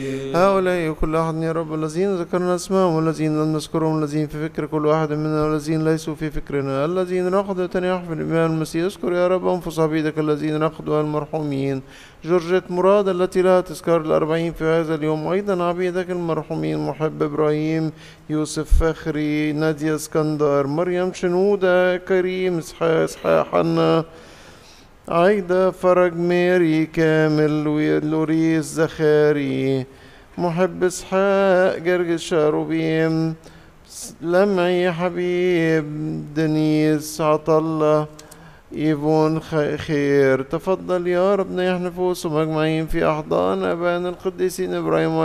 هؤلاء كل أحد يا رب الذين ذكرنا اسمهم والذين لم نذكرهم، الذين في فكر كل واحد منا والذين ليسوا في فكرنا، الذين رقدوا تنيح في الإمام المسيح. اذكر يا رب أنفس عبيدك الذين رقدوا المرحومين، جورجيت مراد التي لها تذكار الأربعين في هذا اليوم، أيضا عبيدك المرحومين محب إبراهيم، يوسف فخري، نادية اسكندر، مريم شنودة، كريم إسحاق، حنا، عايدة فرج، ماري كامل، لوريس زخاري، محب اسحاق، جرجس شاروبيم، لمعي حبيب، دنيس عطلة، ايفون خير. تفضل يا رب نحن نفوسهم اجمعين في احضان ابائنا القديسين ابراهيم